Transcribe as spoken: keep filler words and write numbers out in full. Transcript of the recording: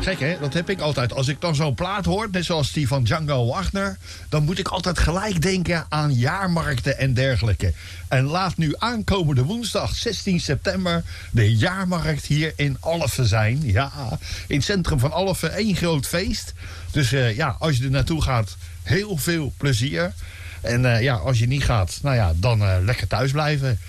gek hè, dat heb ik altijd. Als ik dan zo'n plaat hoor, net zoals die van Django Wagner, dan moet ik altijd gelijk denken aan jaarmarkten en dergelijke. En laat nu aankomende woensdag, zestien september, de jaarmarkt hier in Alphen zijn. Ja, in het centrum van Alphen, één groot feest. Dus uh, ja, als je er naartoe gaat, heel veel plezier. En uh, ja, als je niet gaat, nou ja, dan uh, lekker thuis blijven.